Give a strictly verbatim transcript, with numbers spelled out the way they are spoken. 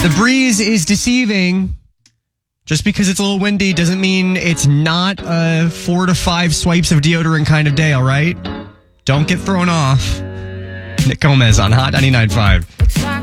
The breeze is deceiving. Just because it's a little windy doesn't mean it's not a four to five swipes of deodorant kind of day, all right? Don't get thrown off. Nick Gomez on Hot ninety-nine point five.